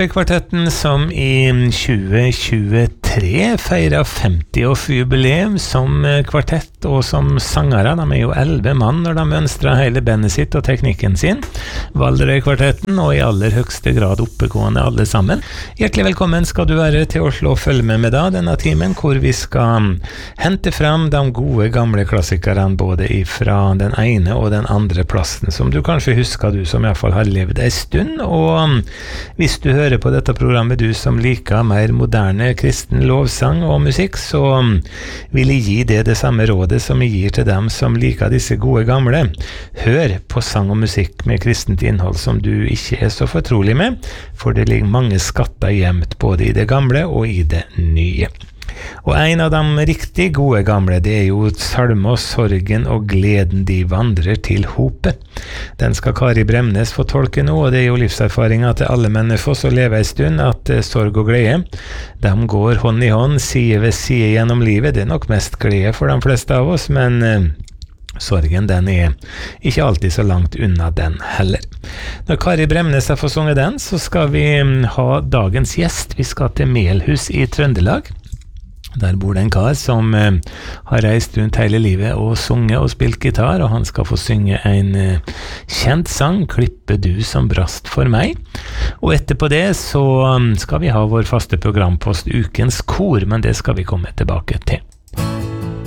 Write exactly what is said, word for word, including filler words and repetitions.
Kvartetten som i tjue tjuetre feirer femti-årsjubileum som kvartett og som sangere. De er jo elleve mann når de mønstrer hele bandet sitt og teknikken sin. Valderøy-kvartetten, og i aller høyeste grad oppegående alle sammen. Hjertelig velkommen skal du være til Oslo og følge med med da denne timen, hvor vi skal hente fram de gode gamle klassikerne både fra den ene og den andre plassen, som du kanskje husker, du som i hvert fall har levd en stund. Og hvis du hører på dette programmet, du som liker mer moderne kristen lovsang og musikk, så vil jeg gi det det samme rådet som jeg gir til dem som liker disse gode gamle. Hør på sang og musikk med kristent innhold som du ikke er så fortrolig med, for det ligger mange skatter gjemt både i det gamle og i det nye. Og en av de riktig gode gamle, det er jo Salme og sorgen og gleden de vandrer til hopet. Den skal Kari Bremnes få tolke nå, og det er jo livserfaringen til alle mennesker som lever en stund, at uh, sorg og glede, de går hånd i hånd, side ved side gjennom livet. Det er nok mest glede for de fleste av oss, men uh, sorgen, den er ikke alltid så langt unna den heller. Når Kari Bremnes har fått sunget den, så skal vi um, ha dagens gjest. Vi skal til Melhus i Trøndelag. Der bor det en kar som eh, har reist rundt hele livet og sunget og spilt gitar, og han skal få synge en eh, kjent sang, «Klippe du som brast for meg». Og etterpå det så um, skal vi ha vår faste programpost Ukens Kor, men det skal vi komme tilbake til.